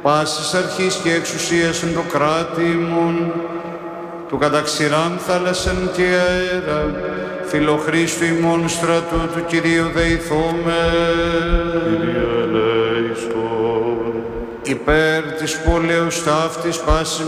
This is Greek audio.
πάσης αρχής και εξουσίας εν το κράτη ημών, του καταξηράν θάλασσαν και αέρα, φιλοχρήστου ημών στρατού του Κυρίου δεηθώμε. Κύριε ελέησον. Υπέρ της πόλεως ταύτης πάσης